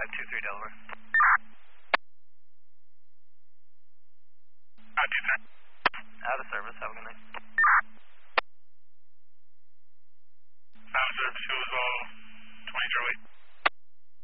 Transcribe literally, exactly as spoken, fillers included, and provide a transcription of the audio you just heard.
five two three Delaware. five two three. Out of service, have a good night. Out of service, fuel is all twenty zero eight.